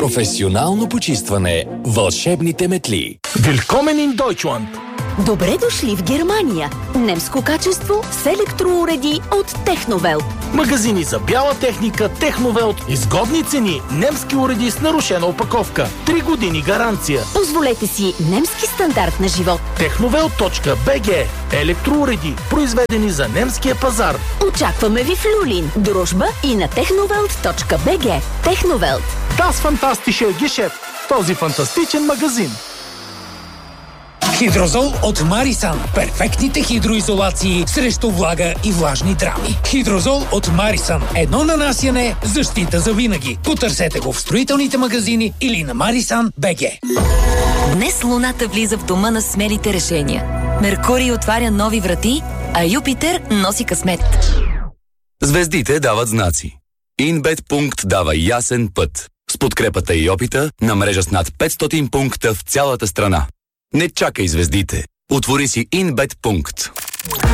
Професионално почистване. Вълшебните метли. Willkommen in Deutschland! Добре дошли в Германия. Немско качество с електроуреди от Техновелт. Магазини за бяла техника Техновелт. Изгодни цени. Немски уреди с нарушена опаковка. 3 години гаранция. Позволете си немски стандарт на живот. Technovel.bg. Електроуреди, произведени за немския пазар. Очакваме ви в Люлин, Дружба и на technovelt.bg. Техновелт. Das fantastische Geschäft. Този фантастичен магазин. Хидрозол от Марисан. Перфектните хидроизолации срещу влага и влажни драми. Хидрозол от Марисан. Едно нанасяне, защита за винаги. Потърсете го в строителните магазини или на Marisan.bg. Днес Луната влиза в дома на смелите решения. Меркурий отваря нови врати, а Юпитер носи късмет. Звездите дават знаци. InBet. дава ясен път. С подкрепата и опита на мрежа с над 500 пункта в цялата страна. Не чакай звездите. Отвори си InBet.